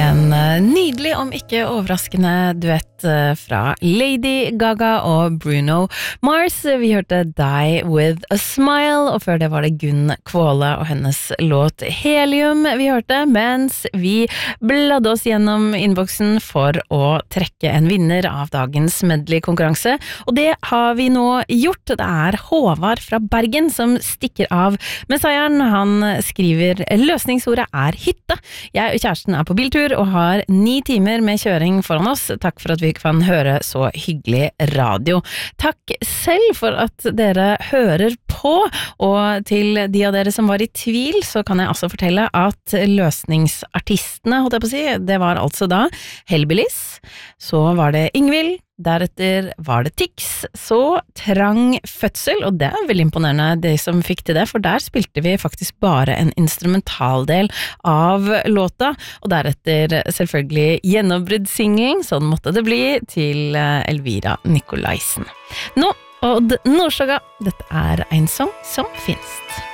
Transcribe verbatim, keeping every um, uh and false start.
En nydelig, om ikke overraskende duett fra Lady Gaga og Bruno Mars. Vi hørte Die With A Smile, og før det var det Gunn Kvåle og hennes låt Helium vi hørte, mens vi bladde oss gjennom innboksen for å trekke en vinner av dagens medley-konkurranse. Og det har vi nå gjort. Det er Håvard fra Bergen som stikker av med seieren. Han skriver løsningsordet er hytte. Jeg og kjæresten er på biltur og har ni timer med kjøring foran oss. Takk for at vi kan høre så hyggelig radio. Takk selv for at dere hører på, og til de av dere som var i tvil, så kan jeg altså fortelle at løsningsartistene, holdt jeg på å si, det var altså da Hellbillies, så var det Ingvild, deretter var det Tix, så Trang Fødsel, og det er veldig imponerende de som fikk til det, for der spilte vi faktisk bare en instrumentaldel av låta, og deretter selvfølgelig gjennombruddssingelen, sånn måtte det bli, til Elvira Nikolaisen. Nå, Odd Nordstoga, dette er en sang som finnes.